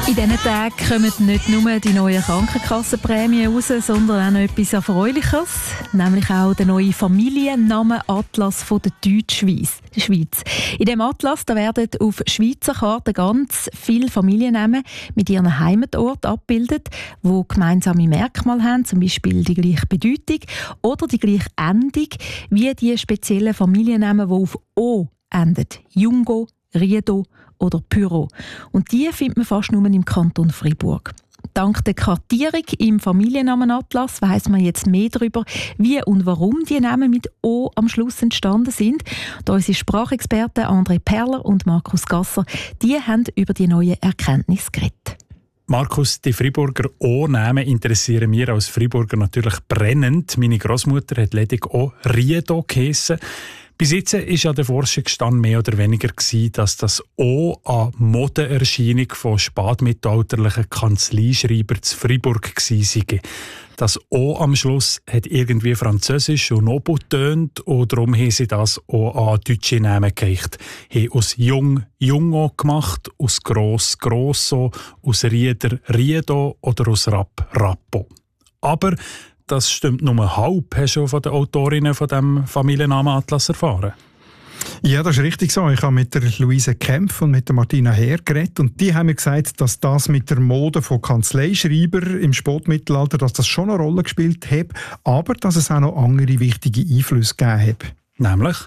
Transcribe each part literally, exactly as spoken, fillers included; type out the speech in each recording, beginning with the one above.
In diesen Tagen kommen nicht nur die neuen Krankenkassenprämien raus, sondern auch noch etwas Erfreuliches, nämlich auch der neue Familiennamenatlas von der Deutschschweiz. Schweiz. In diesem Atlas da werden auf Schweizer Karten ganz viele Familiennamen mit ihren Heimatort abgebildet, die gemeinsame Merkmale haben, zum Beispiel die gleiche Bedeutung oder die gleiche Endung wie die speziellen Familiennamen, die auf O enden. Jungo, Riedo oder Pyro. Und die findet man fast nur im Kanton Freiburg. Dank der Kartierung im Familiennamenatlas weiss man jetzt mehr darüber, wie und warum die Namen mit O am Schluss entstanden sind. Da unsere Sprachexperten André Perler und Markus Gasser, die haben über die neuen Erkenntnisse geredet. Markus, die Freiburger O-Namen interessieren mir als Freiburger natürlich brennend. Meine Großmutter hat ledig O Riedo geheissen. Bis jetzt war ja der Forschungsstand mehr oder weniger, dass das O eine Modeerscheinung von spätmittelalterlichen Kanzleischreibern zu Freiburg war. Das O am Schluss hat irgendwie französisch und Nobu getönt und darum haben sie das O an deutsche Namen geeicht. Haben aus Jung Jungo gemacht, aus Gross Grosso, aus Rieder Riedo oder aus Rapp Rappo. Aber das stimmt nur halb, hast du von den Autorinnen von diesem Familiennamenatlas erfahren? Ja, das ist richtig so. Ich habe mit der Luise Kempf und mit der Martina Heer geredet und die haben mir gesagt, dass das mit der Mode von Kanzleischreiber im Spätmittelalter, dass das schon eine Rolle gespielt hat, aber dass es auch noch andere wichtige Einflüsse gegeben hat. Nämlich?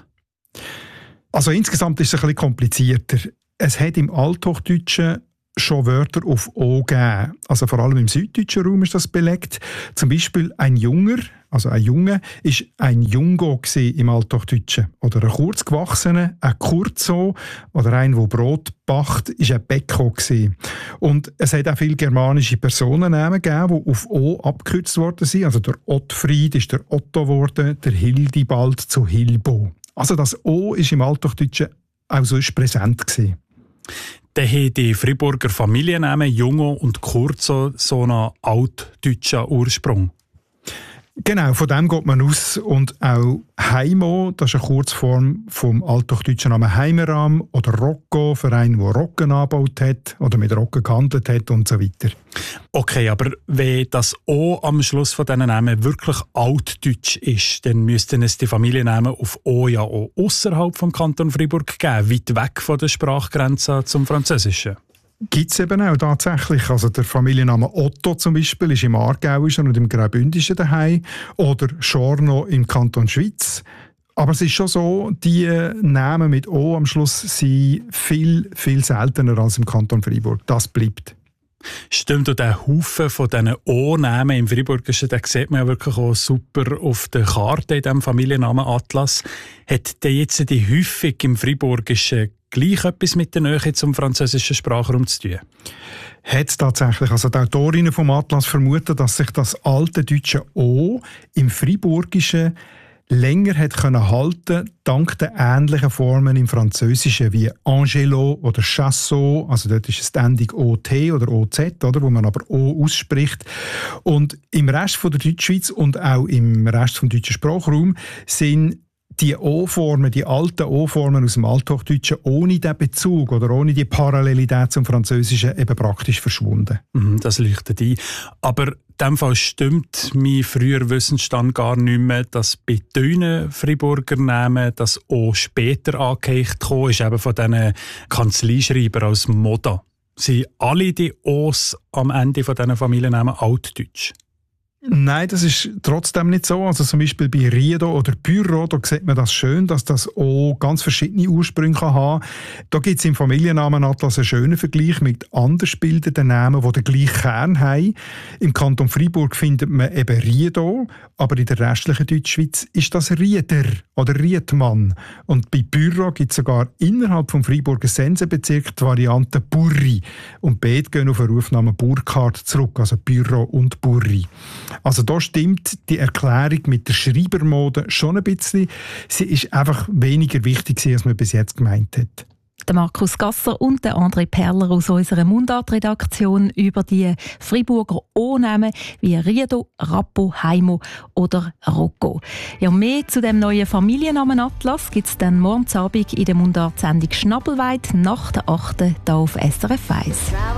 Also insgesamt ist es ein bisschen komplizierter. Es hat im Althochdeutschen schon Wörter auf O gegeben. Also vor allem im süddeutschen Raum ist das belegt. Zum Beispiel ein Junger, also ein Junge, ist ein Jungo im Althochdeutschen. Oder ein kurzgewachsener, ein Kurzo oder ein, der Brot backt, ist ein Bäcko gewesen. Und es hat auch viele germanische Personennamen gegeben, die auf O abgekürzt worden sind. Also der Ottfried ist der Otto geworden, der Hildibald zu Hilbo. Also das O ist im Althochdeutschen auch sonst präsent gewesen. Dann haben die Freiburger Familiennamen Jungo und Kurzo so einen altdeutschen Ursprung. Genau, von dem geht man aus. Und auch Heimo, das ist eine Kurzform vom althochdeutschen Namen Heimeram, oder Rocco, für einen, der Rocken angebaut hat oder mit Rocken gehandelt hat und so weiter. Okay, aber wenn das O am Schluss von diesen Namen wirklich altdeutsch ist, dann müssten es die Familiennamen auf O ja auch ausserhalb vom Kanton Freiburg geben, weit weg von der Sprachgrenze zum Französischen. Gibt es eben auch tatsächlich. Also der Familienname Otto zum Beispiel ist im Aargauischen und im Graubündischen daheim oder Schorno im Kanton Schwyz. Aber es ist schon so, die Namen mit O am Schluss sind viel, viel seltener als im Kanton Freiburg. Das bleibt. Stimmt, und der Haufen von diesen O-Namen im Freiburgischen, den sieht man ja wirklich auch super auf der Karte in diesem Familiennamenatlas. Hat der jetzt die Häufung im Freiburgischen gleich etwas mit der Nähe zum französischen Sprachraum zu tun? Hat es tatsächlich. Also die Autorinnen vom Atlas vermuten, dass sich das alte deutsche O im Freiburgischen länger hat können halten, dank der ähnlichen Formen im Französischen wie Angelo oder Chassot, also dort ist es ständig O T oder O Z, oder, wo man aber O ausspricht. Und im Rest von der Deutschschweiz und auch im Rest vom deutschen Sprachraum sind die O-Formen, die alten O-Formen aus dem Althochdeutschen ohne diesen Bezug oder ohne die Parallelität zum Französischen eben praktisch verschwunden. Das leuchtet ein. Aber in diesem Fall stimmt mein früher Wissensstand gar nicht mehr, dass bei dünnen Freiburger Namen das O später angehängt kam, ist eben von diesen Kanzleischreibern aus Moda. Sind alle die O's am Ende von diesen Familiennamen altdeutsch? Nein, das ist trotzdem nicht so. Also zum Beispiel bei Riedo oder Büro, da sieht man das schön, dass das O ganz verschiedene Ursprünge kann haben. Da gibt es im Familiennamenatlas einen schönen Vergleich mit anders bildenden Namen, die den gleichen Kern haben. Im Kanton Freiburg findet man eben Riedo, aber in der restlichen Deutschschweiz ist das Rieder oder Riedmann. Und bei Büro gibt es sogar innerhalb vom Freiburger Sensenbezirk die Variante Burri. Und beide gehen auf den Rufnamen Burkhardt zurück, also Büro und Burri. Also da stimmt die Erklärung mit der Schreibermode schon ein bisschen. Sie ist einfach weniger wichtig, als man bis jetzt gemeint hat. Der Markus Gasser und der André Perler aus unserer Mundart-Redaktion über die Freiburger O-Namen wie Riedo, Rappo, Heimo oder Rocco. Ja, mehr zu dem neuen Familiennamenatlas gibt es dann morgen Abend in der Mundart-Sendung Schnabelweit nach der achten hier auf S R F eins.